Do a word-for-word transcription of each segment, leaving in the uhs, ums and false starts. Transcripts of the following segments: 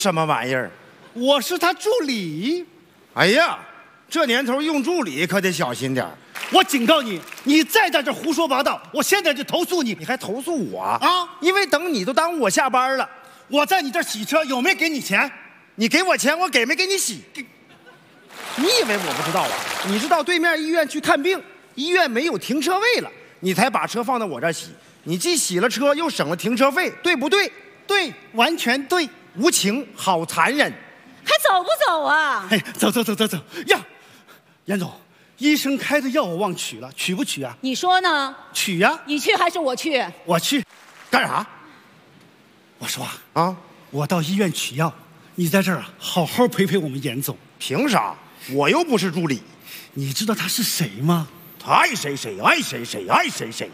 什么玩意儿？ 我是他助理。 哎呀，这年头用助理可得小心点儿。 我警告你，你再在这胡说八道，我现在就投诉你。 你还投诉我啊？ 因为等你都耽误我下班了。 我在你这儿洗车，有没给你钱？ 你给我钱，我给没给你洗？你以为我不知道啊？你知道对面医院去看病，医院没有停车位了，你才把车放到我这儿洗。你既洗了车，又省了停车费，对不对？ 对，完全对。 无情，好残忍。 还走不走啊？ 哎，走走走走走呀！严总，医生开的药我忘取了，取不取啊？ 你说呢？ 取呀！ 你去还是我去？ 我去。 干啥？ 我说啊， 啊， 我到医院取药，你在这儿啊，好好陪陪我们严总。 凭啥？我又不是助理。 你知道他是谁吗？ 他爱谁谁，爱谁谁，爱谁谁。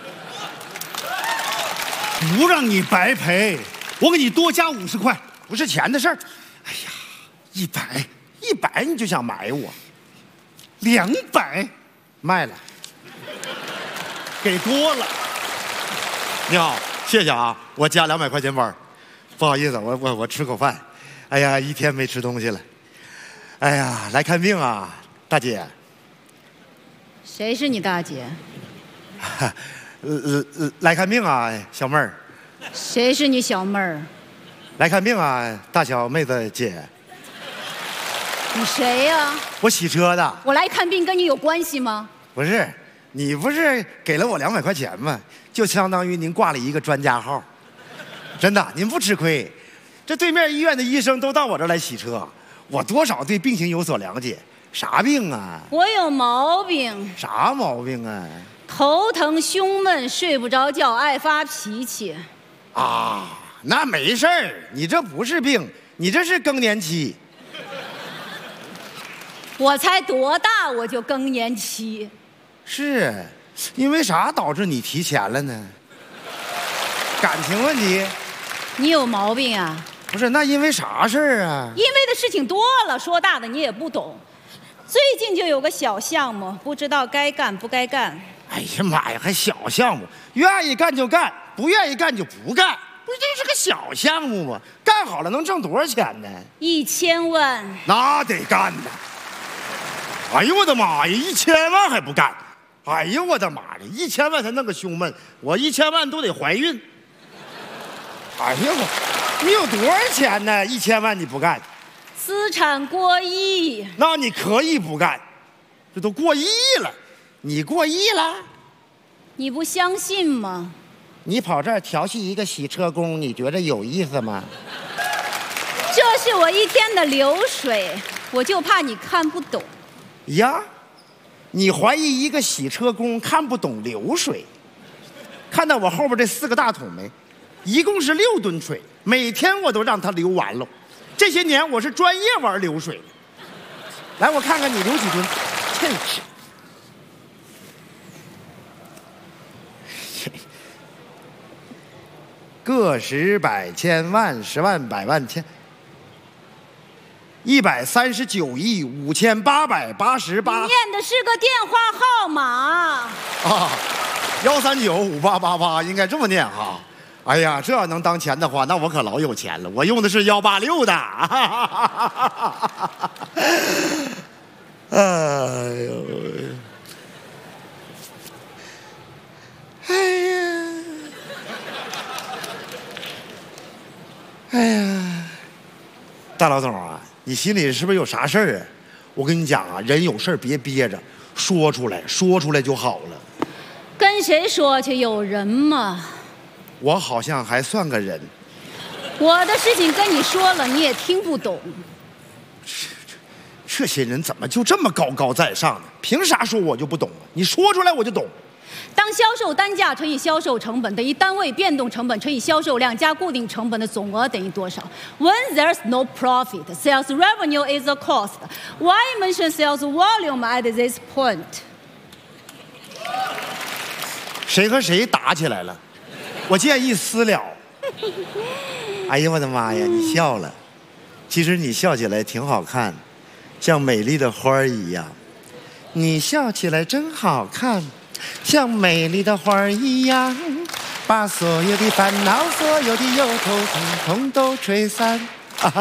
不让你白赔，我给你多加五十块， 不是钱的事儿。 哎呀，一百， 一百你就想买我？ 两百， 卖了， 给多了。 你好，谢谢啊，我加两百块钱班。不好意思，我我我吃口饭。哎呀，一天没吃东西了。哎呀，来看病啊，大姐。 谁是你大姐？ 呃呃，来看病啊，小妹儿。 谁是你小妹儿？ 来看病啊，大小妹子姐。 你谁呀、啊？ 我洗车的。 我来看病跟你有关系吗？ 不是，你不是给了我两百块钱吗？就相当于您挂了一个专家号。真的，您不吃亏。这对面医院的医生都到我这儿来洗车，我多少对病情有所了解。啥病啊？ 我有毛病。 啥毛病啊？ 头疼、胸闷、睡不着觉、爱发脾气。 啊，那没事儿，你这不是病，你这是更年期。 我才多大我就更年期？ 是，因为啥导致你提前了呢？感情问题？ 你有毛病啊？ 不是，那因为啥事儿啊？ 因为的事情多了，说大的你也不懂。最近就有个小项目，不知道该干不该干。 哎呀妈呀，还小项目，愿意干就干，不愿意干就不干，不是这是个小项目吗？干好了能挣多少钱呢？ 一千万。 那得干呐！哎呦我的妈呀，一千万还不干？哎呦我的妈呀，一千万才弄个胸闷，我一千万都得怀孕。哎呀我，你有多少钱呢？一千万你不干？ 资产过亿。 那你可以不干，这都过亿了。你过亿了？ 你不相信吗？ 你跑这儿调戏一个洗车工，你觉得有意思吗？ 这是我一天的流水，我就怕你看不懂。 呀，你怀疑一个洗车工看不懂流水？看到我后边这四个大桶没？一共是六吨水，每天我都让它流完了。这些年我是专业玩流水的。来，我看看你流几吨。真是。个十百千万十万百万千，一百三十九亿五千八百八十八。 你念的是个电话号码啊，幺三九五八八八，应该这么念哈。哎呀，这要能当钱的话，那我可老有钱了。我用的是幺八六的。哎呦，哎呀。哎呀，大老总啊，你心里是不是有啥事儿啊？我跟你讲啊，人有事儿别憋着，说出来，说出来就好了。 跟谁说去？有人吗？ 我好像还算个人。 我的事情跟你说了，你也听不懂。 这这这些人怎么就这么高高在上呢？凭啥说我就不懂啊？你说出来我就懂。 当销售单价乘以销售成本等于单位变动成本乘以销售量加固定成本的总额等于多少 ？When there's no profit, sales revenue is a cost. Why mention sales volume at this point? 谁和谁打起来了？我建议私了。哎呀，我的妈呀！你笑了，其实你笑起来挺好看，像美丽的花儿一样。你笑起来真好看。像美丽的花儿一样，把所有的烦恼、所有的忧愁，统统都吹散。